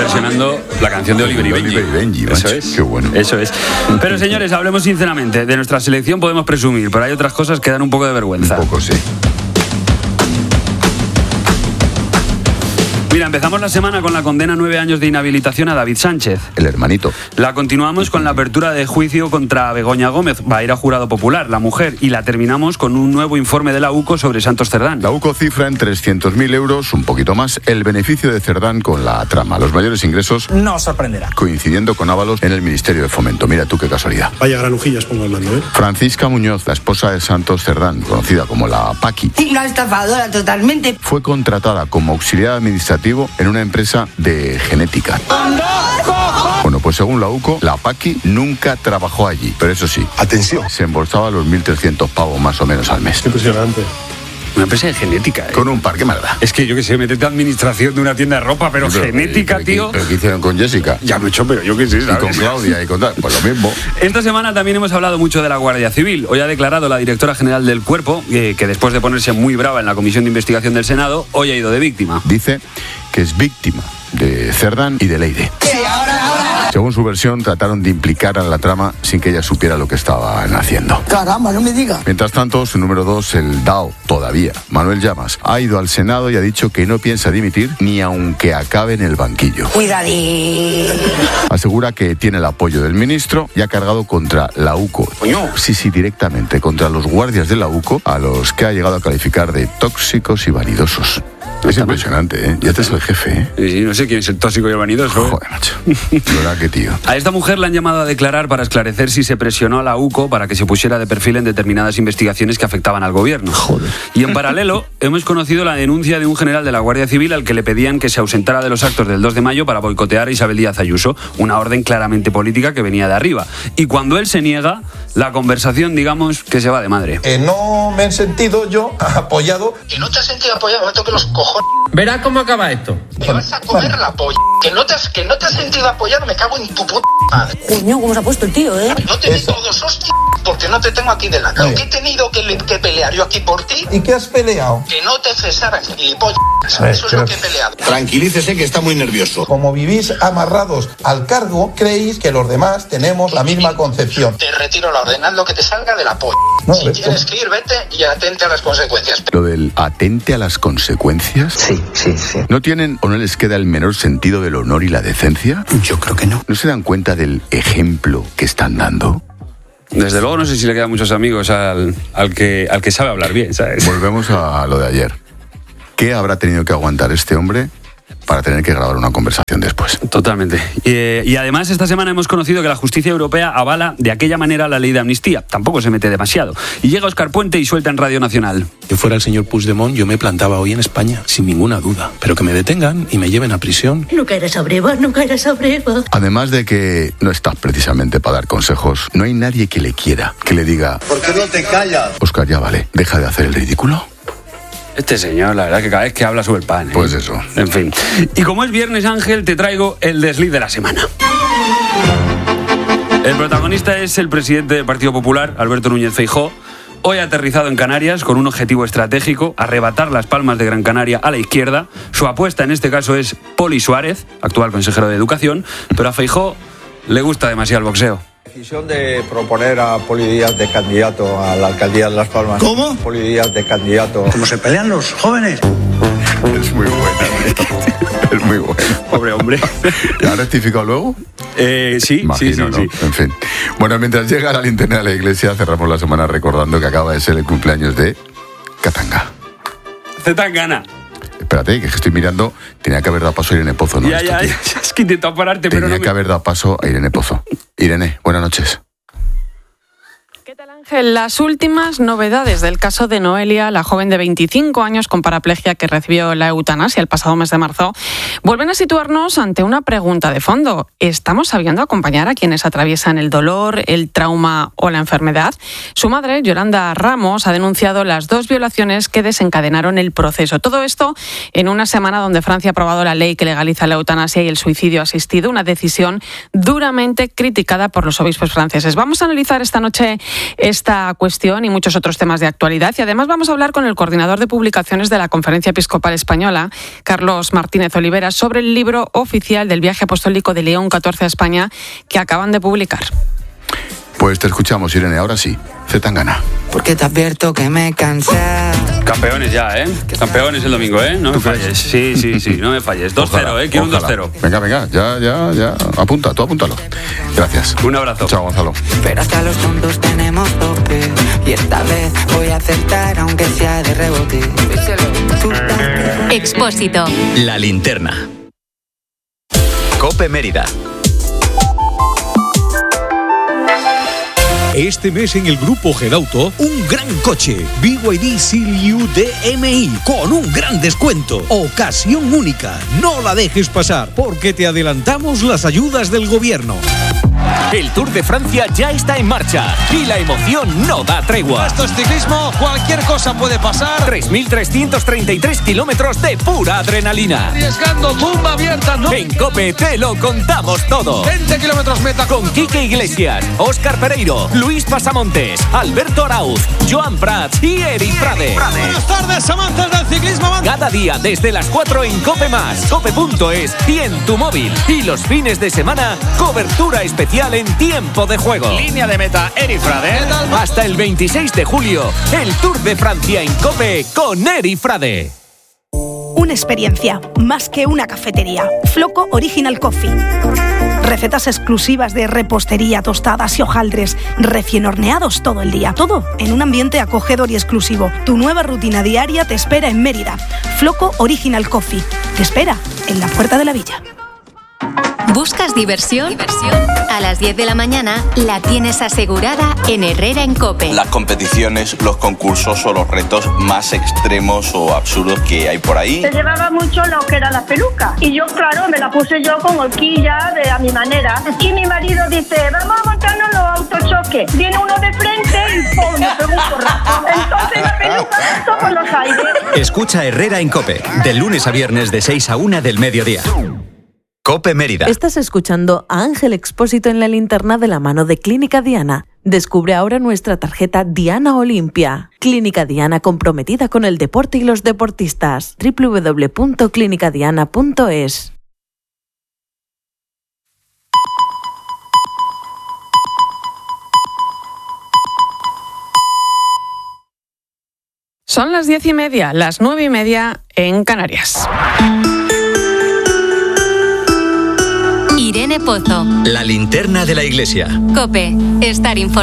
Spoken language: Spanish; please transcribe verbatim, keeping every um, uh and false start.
versionando la canción de Oliver y Benji. Oliver y Benji, Eso macho, es. qué bueno. Eso es. Pero señores, hablemos sinceramente. De nuestra selección podemos presumir, pero hay otras cosas que dan un poco de vergüenza. Un poco, sí. Mira, empezamos la semana con la condena a nueve años de inhabilitación a David Sánchez. El hermanito. La continuamos con la apertura de juicio contra Begoña Gómez, va a ir a jurado popular, la mujer, y la terminamos con un nuevo informe de la UCO sobre Santos Cerdán. La UCO cifra en trescientos mil euros, un poquito más, el beneficio de Cerdán con la trama. Los mayores ingresos no sorprenderá. Coincidiendo con Ábalos en el Ministerio de Fomento. Mira tú qué casualidad. Vaya granujillas pongo al mando, ¿eh? Francisca Muñoz, la esposa de Santos Cerdán, conocida como la Paqui. Una estafadora totalmente. Fue contratada como auxiliar administrativo en una empresa de genética. Bueno, pues según la UCO, la Paqui nunca trabajó allí. Pero eso sí, atención, se embolsaba los mil trescientos pavos más o menos al mes. Impresionante. Una empresa de genética, ¿eh? Con un par, qué maldad. Es que yo que sé, metete a administración de una tienda de ropa, pero, pero genética, pero, tío. Pero ¿qué hicieron con Jessica? Ya me he hecho, pero yo qué sé, ¿sabes? Y con Claudia y con tal, pues lo mismo. Esta semana también hemos hablado mucho de la Guardia Civil. Hoy ha declarado la directora general del Cuerpo eh, que después de ponerse muy brava en la Comisión de Investigación del Senado, hoy ha ido de víctima. Dice que es víctima de Cerdán y de Leire. Según su versión, trataron de implicar a la trama sin que ella supiera lo que estaban haciendo. Caramba, no me diga. Mientras tanto, su número dos, el D A O, todavía, Manuel Llamas, ha ido al Senado y ha dicho que no piensa dimitir ni aunque acabe en el banquillo. Cuidadín. Asegura que tiene el apoyo del ministro y ha cargado contra la UCO. Coño. Sí, sí, directamente, contra los guardias de la UCO, a los que ha llegado a calificar de tóxicos y vanidosos. Es impresionante, ¿eh? Ya te es el jefe, ¿eh? Sí, sí, no sé quién es el tóxico y el vanidoso. Joder, macho. ¿Verdad que tío? A esta mujer la han llamado a declarar para esclarecer si se presionó a la UCO para que se pusiera de perfil en determinadas investigaciones que afectaban al gobierno. Joder. Y en paralelo, hemos conocido la denuncia de un general de la Guardia Civil al que le pedían que se ausentara de los actos del dos de mayo para boicotear a Isabel Díaz Ayuso, una orden claramente política que venía de arriba. Y cuando él se niega, la conversación, digamos, que se va de madre. Eh, no me he sentido yo apoyado. Que no te has sentido apoyado, me toque los cojones. Verás cómo acaba esto. Me vas a comer la polla. Que no, te has, que no te has sentido apoyado, me cago en tu puta madre. Coño, ¿cómo se ha puesto el tío, eh? No te digo dos hostias porque no te tengo aquí delante. Lo que he tenido que, le, que pelear yo aquí por ti. ¿Y qué has peleado? Que no te cesaras, gilipollas. Eh, Eso es pero... lo que he peleado. Tranquilícese que está muy nervioso. Como vivís amarrados al cargo, creéis que los demás tenemos la misma concepción. Te retiro la orden, haz lo que te salga de la polla. No, si esto... tienes que ir, vete y atente a las consecuencias. Lo del atente a las consecuencias. Sí, sí, sí. ¿No tienen o no les queda el menor sentido del honor y la decencia? Yo creo que no. ¿No se dan cuenta del ejemplo que están dando? Desde luego no sé si le quedan muchos amigos al, al, que, al que sabe hablar bien, ¿sabes? Volvemos a lo de ayer. ¿Qué habrá tenido que aguantar este hombre para tener que grabar una conversación después? Totalmente. Y, y además esta semana hemos conocido que la justicia europea avala de aquella manera la ley de amnistía. Tampoco se mete demasiado. Y llega Óscar Puente y suelta en Radio Nacional. Si fuera el señor Puigdemont, yo me plantaba hoy en España, sin ninguna duda. Pero que me detengan y me lleven a prisión. No caerás a breva, no caerás a breva. Además de que no estás precisamente para dar consejos, no hay nadie que le quiera, que le diga... ¿Por qué no te callas? Óscar, ya vale, deja de hacer el ridículo. Este señor, la verdad que cada vez que habla sube el pan, ¿eh? Pues eso. En fin. Y como es viernes, Ángel, te traigo el desliz de la semana. El protagonista es el presidente del Partido Popular, Alberto Núñez Feijóo. Hoy ha aterrizado en Canarias con un objetivo estratégico, arrebatar las palmas de Gran Canaria a la izquierda. Su apuesta en este caso es Poli Suárez, actual consejero de Educación, pero a Feijóo le gusta demasiado el boxeo. La decisión de proponer a Poli Díaz de candidato a la alcaldía de Las Palmas. ¿Cómo? Poli Díaz de candidato. ¿Cómo se pelean los jóvenes? Es muy buena. Es muy buena. Pobre hombre. ¿La ha rectificado luego? Eh, sí, Imagino, sí, sí, ¿no? sí. En fin. Bueno, mientras llega la linterna de la iglesia, cerramos la semana recordando que acaba de ser el cumpleaños de Katanga. Zetangana. Espérate, que estoy mirando. Tenía que haber dado paso a Irene Pozo, ¿no? Ya, Esto, ya, tío. ya. Es que intento pararte, Tenía pero no que me... haber dado paso a Irene Pozo. Irene, buenas noches. ¿Qué tal, Ángel? Las últimas novedades del caso de Noelia, la joven de veinticinco años con paraplegia que recibió la eutanasia el pasado mes de marzo, vuelven a situarnos ante una pregunta de fondo. ¿Estamos sabiendo acompañar a quienes atraviesan el dolor, el trauma o la enfermedad? Su madre, Yolanda Ramos, ha denunciado las dos violaciones que desencadenaron el proceso. Todo esto en una semana donde Francia ha aprobado la ley que legaliza la eutanasia y el suicidio asistido, una decisión duramente criticada por los obispos franceses. Vamos a analizar esta noche esta cuestión y muchos otros temas de actualidad. Y además vamos a hablar con el coordinador de publicaciones de la Conferencia Episcopal Española, Carlos Martínez Olivera, sobre el libro oficial del viaje apostólico de León catorce a España que acaban de publicar. Pues te escuchamos, Irene, ahora sí. Zetangana. Porque te advierto que me cansé. Campeones ya, ¿eh? Campeones el domingo, ¿eh? No me falles. Sí, sí, sí, no me falles. dos cero, ¿eh? Quiero un dos cero. Venga, venga, ya, ya, ya. Apunta, tú apúntalo. Gracias. Un abrazo. Chao, Gonzalo. Pero hasta los tontos tenemos tope. Y esta vez voy a acertar aunque sea de rebote. Expósito. La linterna. COPE Mérida. Este mes en el grupo Gedauto, un gran coche, B Y D Seal U D M I, con un gran descuento. Ocasión única, no la dejes pasar, porque te adelantamos las ayudas del gobierno. El Tour de Francia ya está en marcha y la emoción no da tregua. Esto es ciclismo, cualquier cosa puede pasar. tres mil trescientos treinta y tres kilómetros de pura adrenalina. Arriesgando, tumba abierta, ¿no? En COPE te lo contamos todo. veinte kilómetros meta. Con Quique Iglesias, Óscar Pereiro, Luis Pasamontes, Alberto Arauz, Joan Prats y Eri Frade. Buenas tardes, amantes del ciclismo. Cada día desde las cuatro en COPE más, cope punto es y en tu móvil. Y los fines de semana, cobertura especial en tiempo de juego. Línea de meta, Eri Frade. Hasta el veintiséis de julio, el Tour de Francia en COPE con Eri Frade. Una experiencia, más que una cafetería. Floco Original Coffee. Recetas exclusivas de repostería, tostadas y hojaldres, recién horneados todo el día. Todo en un ambiente acogedor y exclusivo. Tu nueva rutina diaria te espera en Mérida. Floco Original Coffee. Te espera en la Puerta de la Villa. ¿Buscas diversión? ¿Diversión? A las diez de la mañana la tienes asegurada en Herrera en COPE. Las competiciones, los concursos o los retos más extremos o absurdos que hay por ahí. Se llevaba mucho lo que era la peluca. Y yo, claro, me la puse yo con horquilla de a mi manera. Y mi marido dice, vamos a montarnos los autochoques. Viene uno de frente y ¡pum! Me pegó un porrazo. Entonces la peluca pasó por los aires. Escucha Herrera en COPE, de lunes a viernes de seis a una del mediodía. COPE Mérida. Estás escuchando a Ángel Expósito en la linterna de la mano de Clínica Diana. Descubre ahora nuestra tarjeta Diana Olimpia. Clínica Diana, comprometida con el deporte y los deportistas. doble u doble u doble u punto clínica diana punto es. Son las diez y media, las nueve y media en Canarias. Irene Pozo. La linterna de la iglesia. COPE. Estar informado.